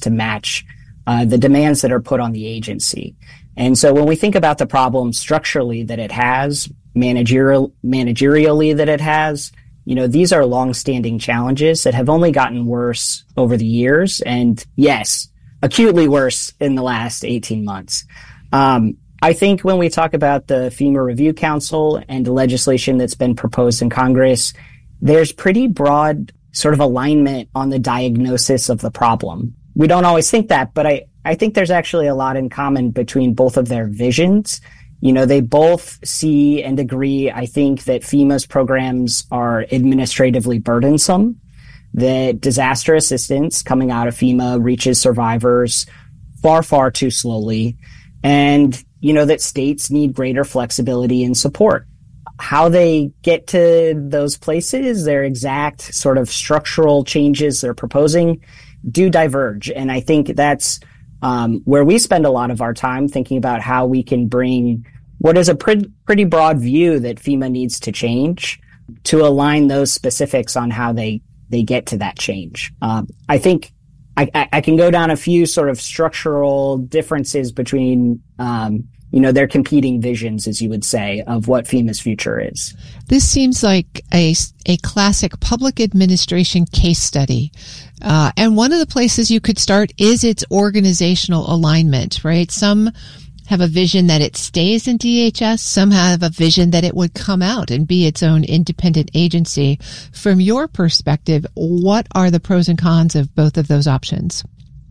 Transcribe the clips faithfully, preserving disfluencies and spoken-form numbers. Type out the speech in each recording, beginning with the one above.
to match uh, the demands that are put on the agency. And so when we think about the problem structurally that it has, managerial, managerially that it has, you know, these are longstanding challenges that have only gotten worse over the years. And yes, acutely worse in the last eighteen months. Um, I think when we talk about the FEMA Review Council and the legislation that's been proposed in Congress, there's pretty broad sort of alignment on the diagnosis of the problem. We don't always think that, but I, I think there's actually a lot in common between both of their visions. You know, they both see and agree, I think, that FEMA's programs are administratively burdensome, that disaster assistance coming out of FEMA reaches survivors far, far too slowly, and, you know, that states need greater flexibility and support. How they get to those places, their exact sort of structural changes they're proposing do diverge. And I think that's um, where we spend a lot of our time thinking about how we can bring what is a pre- pretty broad view that FEMA needs to change to align those specifics on how they, they get to that change. Um, I think I, I can go down a few sort of structural differences between, um, you know, their competing visions, as you would say, of what FEMA's future is. This seems like a, a classic public administration case study. Uh, and one of the places you could start is its organizational alignment, right? Some have a vision that it stays in D H S. Some have a vision that it would come out and be its own independent agency. From your perspective, what are the pros and cons of both of those options?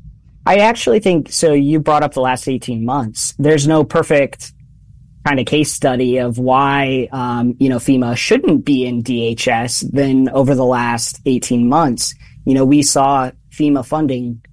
I actually think, so you brought up the last eighteen months. There's no perfect kind of case study of why, um, you know, FEMA shouldn't be in D H S. Then over the last eighteen months, you know, we saw FEMA funding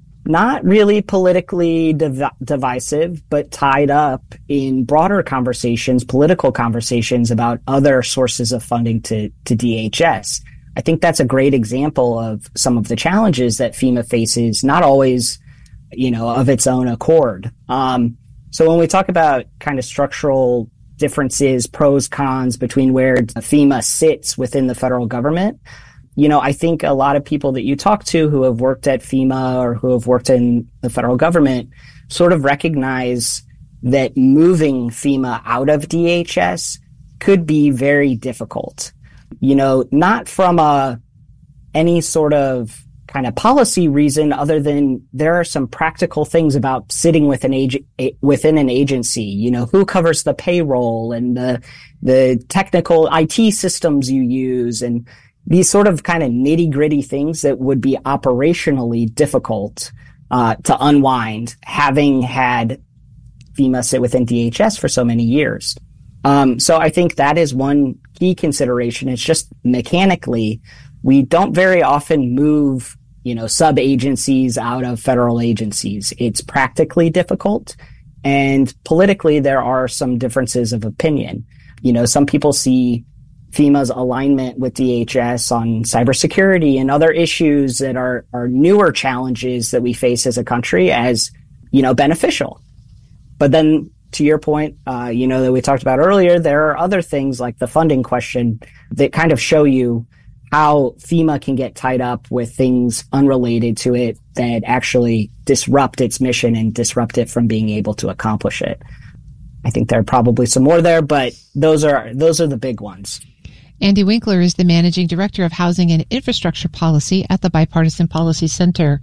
not really politically div- divisive, but tied up in broader conversations, political conversations about other sources of funding to, to D H S. I think that's a great example of some of the challenges that FEMA faces, not always, you know, of its own accord. Um, so when we talk about kind of structural differences, pros, cons between where FEMA sits within the federal government, you know, I think a lot of people that you talk to who have worked at FEMA or who have worked in the federal government sort of recognize that moving FEMA out of D H S could be very difficult. You know, not from a any sort of kind of policy reason other than there are some practical things about sitting with an ag- within an agency. You know, who covers the payroll and the the technical I T systems you use, and these sort of kind of nitty gritty things that would be operationally difficult uh, to unwind, having had FEMA sit within D H S for so many years. Um, so I think that is one key consideration. It's just mechanically, we don't very often move, you know, sub-agencies out of federal agencies. It's practically difficult. And politically, there are some differences of opinion. You know, some people see FEMA's alignment with D H S on cybersecurity and other issues that are, are newer challenges that we face as a country as, you know, beneficial. But then to your point, uh, you know, that we talked about earlier, there are other things like the funding question that kind of show you how FEMA can get tied up with things unrelated to it that actually disrupt its mission and disrupt it from being able to accomplish it. I think there are probably some more there, but those are, those are the big ones. Andy Winkler is the Managing Director of Housing and Infrastructure Policy at the Bipartisan Policy Center.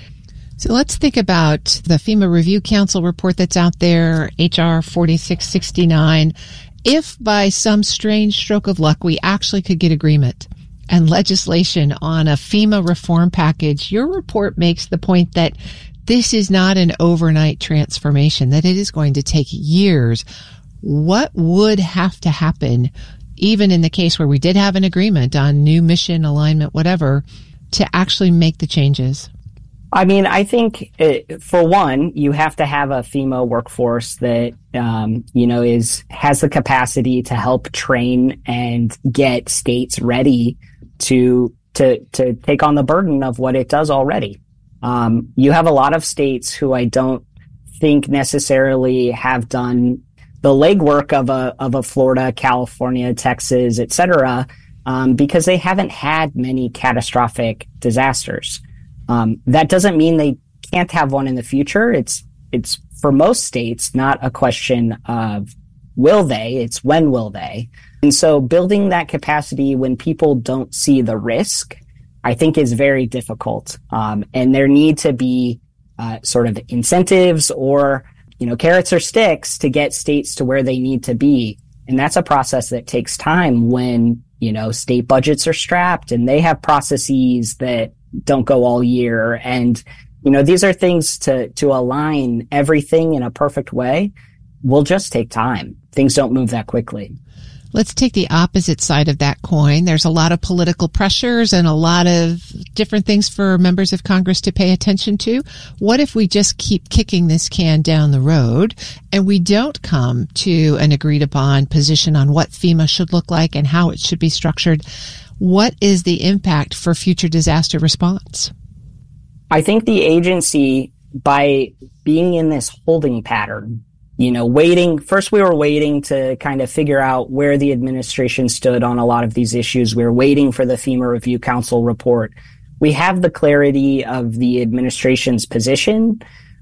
So let's think about the FEMA Review Council report that's out there, H R forty-six sixty-nine. If by some strange stroke of luck we actually could get agreement and legislation on a FEMA reform package, your report makes the point that this is not an overnight transformation, that it is going to take years. What would have to happen, even in the case where we did have an agreement on new mission, alignment, whatever, to actually make the changes? I mean, I think it, for one, you have to have a FEMA workforce that, um, you know, is, has the capacity to help train and get states ready to, to, to take on the burden of what it does already. Um, you have a lot of states who I don't think necessarily have done the legwork of a, of a Florida, California, Texas, et cetera, um, because they haven't had many catastrophic disasters. Um, that doesn't mean they can't have one in the future. It's, it's for most states, not a question of will they, it's when will they. And so building that capacity when people don't see the risk, I think is very difficult. Um, and there need to be uh, sort of incentives or, you know, carrots or sticks to get states to where they need to be. And that's a process that takes time when, you know, state budgets are strapped and they have processes that don't go all year. And, you know, these are things to, to align everything in a perfect way will just take time. Things don't move that quickly. Let's take the opposite side of that coin. There's a lot of political pressures and a lot of different things for members of Congress to pay attention to. What if we just keep kicking this can down the road and we don't come to an agreed upon position on what FEMA should look like and how it should be structured? What is the impact for future disaster response? I think the agency, by being in this holding pattern, you know, waiting, first we were waiting to kind of figure out where the administration stood on a lot of these issues. We were waiting for the FEMA Review Council report. We have the clarity of the administration's position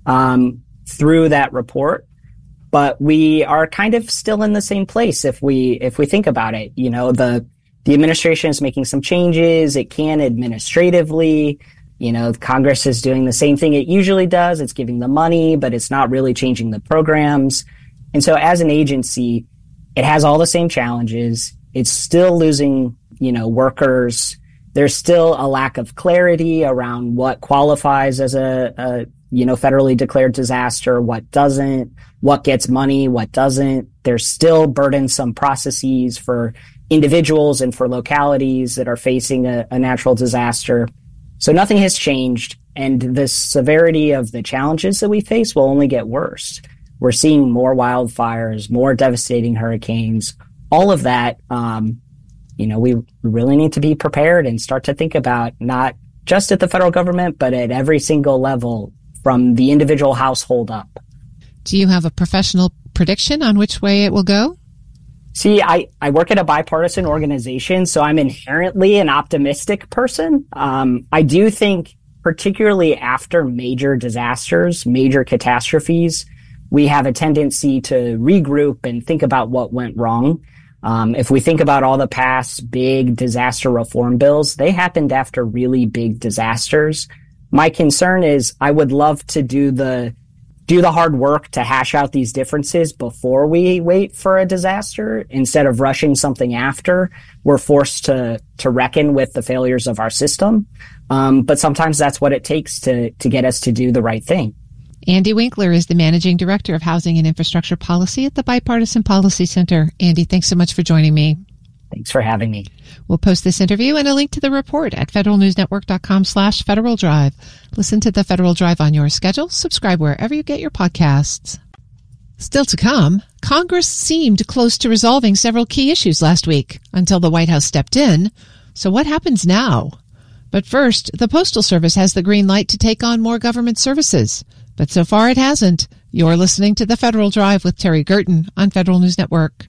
um, through that report, but we are kind of still in the same place if we if we think about it. You know, the the administration is making some changes. It can administratively. You know, Congress is doing the same thing it usually does. It's giving the money, but it's not really changing the programs. And so as an agency, it has all the same challenges. It's still losing, you know, workers. There's still a lack of clarity around what qualifies as a, a, you know, federally declared disaster, what doesn't, what gets money, what doesn't. There's still burdensome processes for individuals and for localities that are facing a, a natural disaster. So nothing has changed, and the severity of the challenges that we face will only get worse. We're seeing more wildfires, more devastating hurricanes, all of that. Um, you know, we really need to be prepared and start to think about not just at the federal government, but at every single level from the individual household up. Do you have a professional prediction on which way it will go? See, I, I work at a bipartisan organization, so I'm inherently an optimistic person. Um, I do think, particularly after major disasters, major catastrophes, we have a tendency to regroup and think about what went wrong. Um, if we think about all the past big disaster reform bills, they happened after really big disasters. My concern is I would love to do the do the hard work to hash out these differences before we wait for a disaster instead of rushing something after. We're forced to to reckon with the failures of our system. Um, but sometimes that's what it takes to to get us to do the right thing. Andy Winkler is the Managing Director of Housing and Infrastructure Policy at the Bipartisan Policy Center. Andy, thanks so much for joining me. Thanks for having me. We'll post this interview and a link to the report at federalnewsnetwork.com slash Federal Drive. Listen to the Federal Drive on your schedule. Subscribe wherever you get your podcasts. Still to come, Congress seemed close to resolving several key issues last week until the White House stepped in. So what happens now? But first, the Postal Service has the green light to take on more government services. But so far it hasn't. You're listening to the Federal Drive with Terry Gerton on Federal News Network.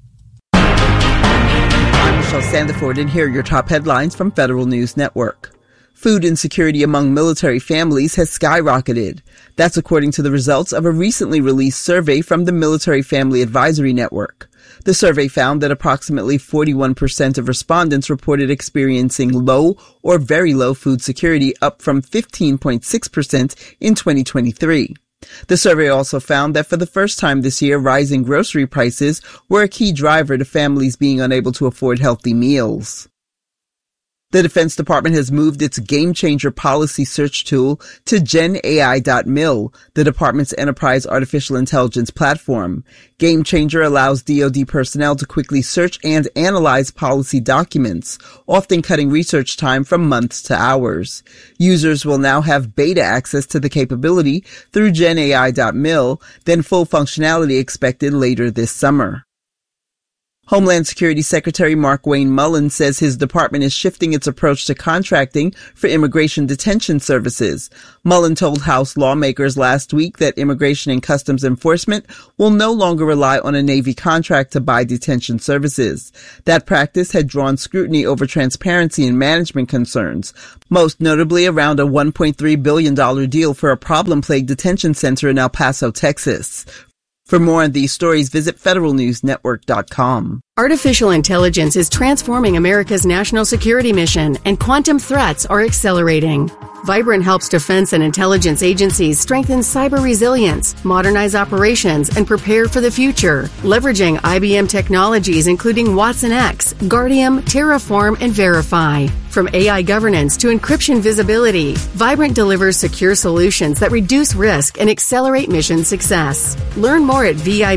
I'm Michelle Sandiford, and here are your top headlines from Federal News Network. Food insecurity among military families has skyrocketed. That's according to the results of a recently released survey from the Military Family Advisory Network. The survey found that approximately forty-one percent of respondents reported experiencing low or very low food security, up from fifteen point six percent in twenty twenty-three. The survey also found that for the first time this year, rising grocery prices were a key driver to families being unable to afford healthy meals. The Defense Department has moved its Game Changer policy search tool to Gen A I dot mil, the department's enterprise artificial intelligence platform. Game Changer allows D O D personnel to quickly search and analyze policy documents, often cutting research time from months to hours. Users will now have beta access to the capability through Gen A I dot mil, then full functionality expected later this summer. Homeland Security Secretary Mark Wayne Mullen says his department is shifting its approach to contracting for immigration detention services. Mullen told House lawmakers last week that Immigration and Customs Enforcement will no longer rely on a Navy contract to buy detention services. That practice had drawn scrutiny over transparency and management concerns, most notably around a one point three billion dollars deal for a problem-plagued detention center in El Paso, Texas. For more on these stories, visit federal news network dot com. Artificial intelligence is transforming America's national security mission, and quantum threats are accelerating. Vibrant helps defense and intelligence agencies strengthen cyber resilience, modernize operations, and prepare for the future, leveraging I B M technologies including Watson X, Guardium, Terraform, and Verify. From A I governance to encryption visibility, Vibrant delivers secure solutions that reduce risk and accelerate mission success. Learn more at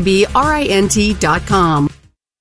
vibrint dot com.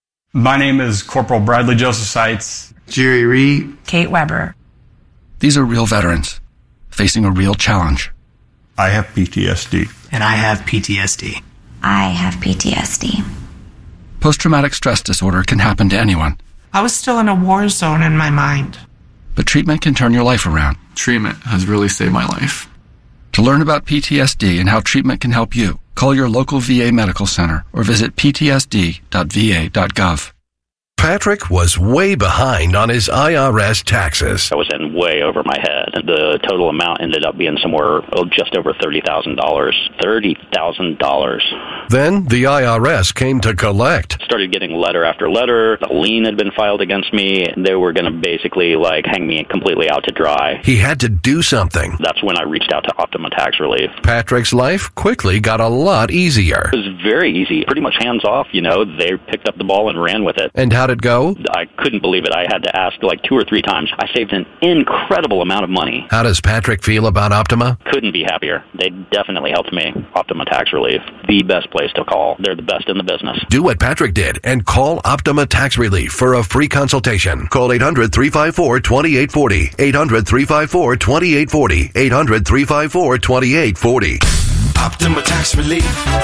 My name is Corporal Bradley Joseph Seitz. Jerry Reed. Kate Weber. These are real veterans facing a real challenge. I have P T S D. And I have P T S D. I have P T S D. Post-traumatic stress disorder can happen to anyone. I was still in a war zone in my mind. But treatment can turn your life around. Treatment has really saved my life. To learn about P T S D and how treatment can help you, call your local V A medical center or visit p t s d dot v a dot gov. Patrick was way behind on his I R S taxes. I was in way over my head. The total amount ended up being somewhere oh, just over thirty thousand dollars. thirty thousand dollars. Then the I R S came to collect. Started getting letter after letter. A lien had been filed against me. They were going to basically like hang me completely out to dry. He had to do something. That's when I reached out to Optima Tax Relief. Patrick's life quickly got a lot easier. It was very easy. Pretty much hands off, you know. They picked up the ball and ran with it. And how did it go? I couldn't believe it. I had to ask like two or three times. I saved an incredible amount of money. How does Patrick feel about Optima? Couldn't be happier. They definitely helped me. Optima Tax Relief, the best place to call. They're the best in the business. Do what Patrick did and call Optima Tax Relief for a free consultation. Call eight hundred, three five four, two eight four zero. eight hundred, three five four, two eight four zero. eight hundred, three five four, two eight four zero. Optima Tax Relief.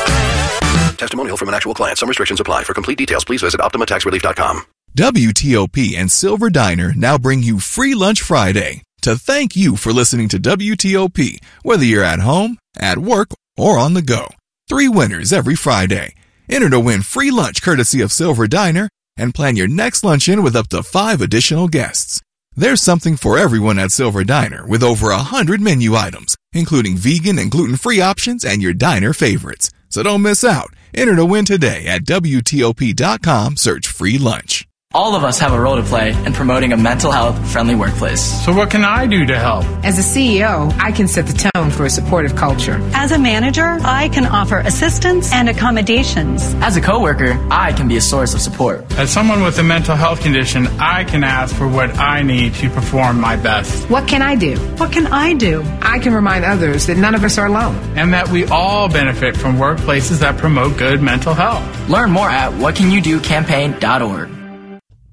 Testimonial from an actual client. Some restrictions apply. For complete details, please visit optima tax relief dot com. W T O P and Silver Diner now bring you Free Lunch Friday to thank you for listening to W T O P, whether you're at home, at work, or on the go. Three winners every Friday. Enter to win free lunch courtesy of Silver Diner and plan your next luncheon with up to five additional guests. There's something for everyone at Silver Diner with over a hundred menu items, including vegan and gluten-free options and your diner favorites. So don't miss out. Enter to win today at W T O P dot com. Search free lunch. All of us have a role to play in promoting a mental health friendly workplace. So what can I do to help? As a C E O, I can set the tone for a supportive culture. As a manager, I can offer assistance and accommodations. As a coworker, I can be a source of support. As someone with a mental health condition, I can ask for what I need to perform my best. What can I do? What can I do? I can remind others that none of us are alone. And that we all benefit from workplaces that promote good mental health. Learn more at what can you do campaign dot org.